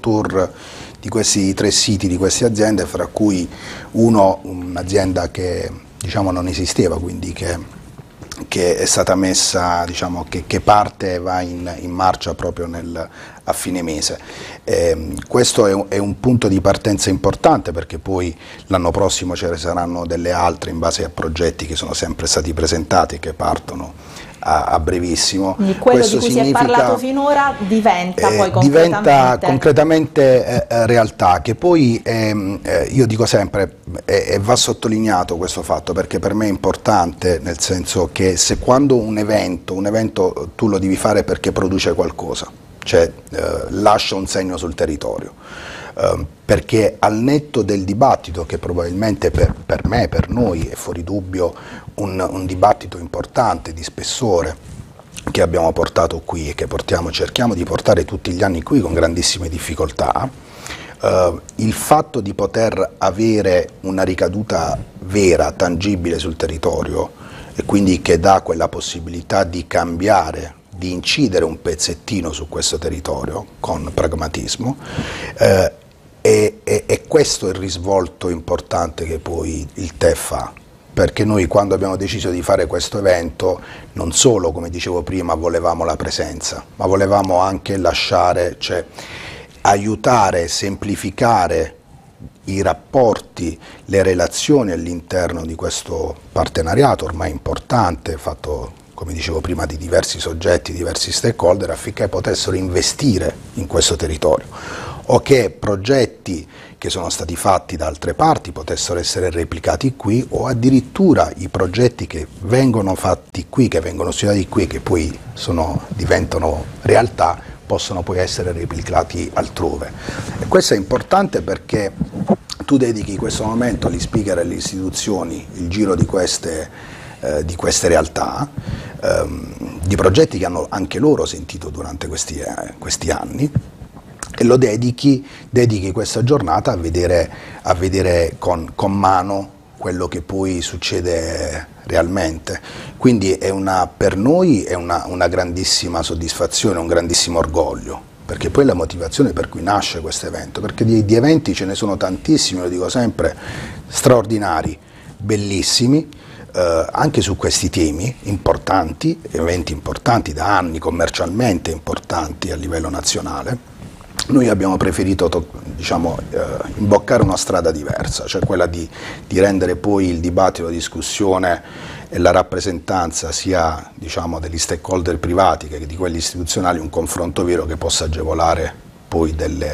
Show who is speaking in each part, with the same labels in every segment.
Speaker 1: tour di questi 3 siti, di queste aziende, fra cui un'azienda che diciamo non esisteva, quindi che è stata messa, diciamo, che parte e va in marcia proprio a fine mese. Questo è un punto di partenza importante, perché poi l'anno prossimo ce ne saranno delle altre in base a progetti che sono sempre stati presentati e che partono a brevissimo.
Speaker 2: Quindi quello di cui si è parlato finora diventa poi
Speaker 1: concretamente realtà, che poi io dico sempre, e va sottolineato questo fatto, perché per me è importante, nel senso che se quando un evento tu lo devi fare perché produce qualcosa, cioè lascia un segno sul territorio, perché al netto del dibattito, che probabilmente per me, per noi è fuori dubbio un dibattito importante, di spessore, che abbiamo portato qui e che cerchiamo di portare tutti gli anni qui con grandissime difficoltà, il fatto di poter avere una ricaduta vera, tangibile sul territorio, e quindi che dà quella possibilità di cambiare, di incidere un pezzettino su questo territorio con pragmatismo, e questo è il risvolto importante che poi il TEF fa, perché noi quando abbiamo deciso di fare questo evento non solo, come dicevo prima, volevamo la presenza, ma volevamo anche lasciare, cioè aiutare, semplificare i rapporti, le relazioni all'interno di questo partenariato ormai importante, fatto, come dicevo prima, di diversi soggetti, diversi stakeholder, affinché potessero investire in questo territorio, o che progetti che sono stati fatti da altre parti potessero essere replicati qui, o addirittura i progetti che vengono fatti qui, che vengono studiati qui, che poi diventano realtà, possono poi essere replicati altrove. E questo è importante perché tu dedichi in questo momento agli speaker e alle istituzioni il giro di queste realtà, di progetti che hanno anche loro sentito durante questi anni, e lo dedichi questa giornata a vedere con mano quello che poi succede realmente. Quindi per noi è una grandissima soddisfazione, un grandissimo orgoglio, perché poi è la motivazione per cui nasce questo evento, perché di eventi ce ne sono tantissimi, lo dico sempre, straordinari, bellissimi, anche su questi temi importanti, eventi importanti da anni, commercialmente importanti a livello nazionale. Noi abbiamo preferito imboccare una strada diversa, cioè quella di rendere poi il dibattito, la discussione e la rappresentanza sia degli stakeholder privati che di quelli istituzionali un confronto vero che possa agevolare poi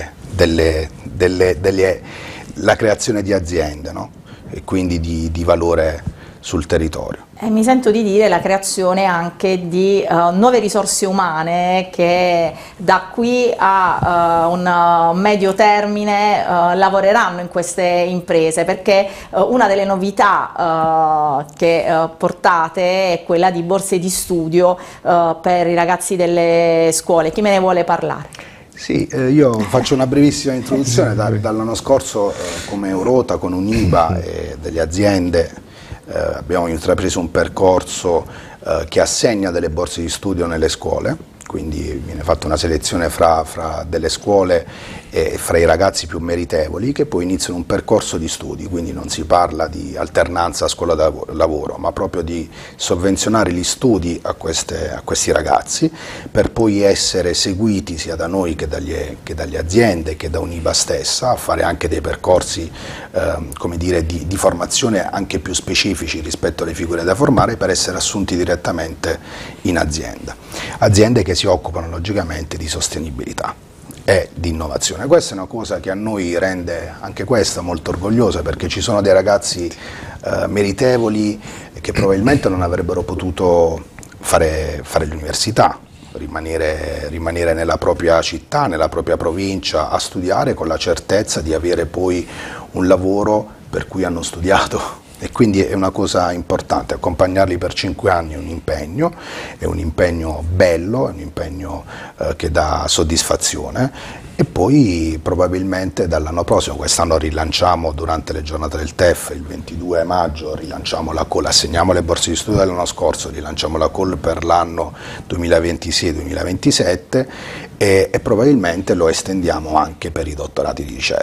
Speaker 1: la creazione di aziende, no? E quindi di valore sul territorio.
Speaker 2: E mi sento di dire la creazione anche di nuove risorse umane che da qui a un medio termine lavoreranno in queste imprese, perché una delle novità che portate è quella di borse di studio per i ragazzi delle scuole. Chi me ne vuole parlare?
Speaker 1: Sì, io faccio una brevissima introduzione. Dall'anno scorso come Eurota, con Uniba e delle aziende, abbiamo intrapreso un percorso che assegna delle borse di studio nelle scuole, quindi viene fatta una selezione fra delle scuole e fra i ragazzi più meritevoli, che poi iniziano un percorso di studi, quindi non si parla di alternanza scuola-lavoro, ma proprio di sovvenzionare gli studi a questi ragazzi, per poi essere seguiti sia da noi che dalle aziende, che da Uniba stessa, a fare anche dei percorsi di formazione anche più specifici rispetto alle figure da formare, per essere assunti direttamente in azienda. Aziende che si occupano logicamente di sostenibilità e di innovazione. Questa è una cosa che a noi rende anche questa molto orgogliosa, perché ci sono dei ragazzi meritevoli che probabilmente non avrebbero potuto fare l'università, rimanere nella propria città, nella propria provincia a studiare con la certezza di avere poi un lavoro per cui hanno studiato. E quindi è una cosa importante, accompagnarli per 5 anni è un impegno bello, è un impegno che dà soddisfazione, e poi probabilmente dall'anno prossimo, quest'anno rilanciamo durante le giornate del TEF, il 22 maggio rilanciamo la call, assegniamo le borse di studio dell'anno scorso, rilanciamo la call per l'anno 2026-2027 e probabilmente lo estendiamo anche per i dottorati di ricerca.